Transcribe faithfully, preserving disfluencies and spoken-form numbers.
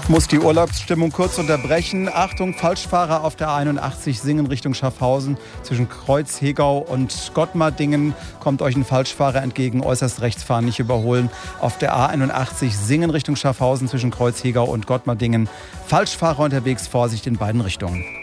Muss die Urlaubsstimmung kurz unterbrechen. Achtung, Falschfahrer auf der A einundachtzig Singen Richtung Schaffhausen. Zwischen Kreuz, Hegau und Gottmardingen kommt euch ein Falschfahrer entgegen. Äußerst rechts fahren, nicht überholen. Auf der A einundachtzig Singen Richtung Schaffhausen zwischen Kreuz, Hegau und Gottmardingen. Falschfahrer unterwegs, Vorsicht in beiden Richtungen.